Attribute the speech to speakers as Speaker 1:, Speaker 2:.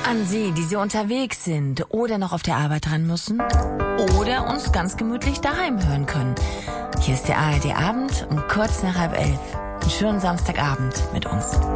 Speaker 1: An Sie, die Sie unterwegs sind oder noch auf der Arbeit dran müssen oder uns ganz gemütlich daheim hören können. Hier ist der ARD Abend um kurz nach 22:30. Einen schönen Samstagabend mit uns.